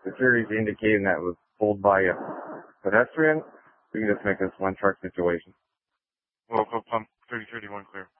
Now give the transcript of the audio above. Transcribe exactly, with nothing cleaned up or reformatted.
The series indicating that it was pulled by a pedestrian. We can just make this one truck situation. Local pump thirty thirty-one clear.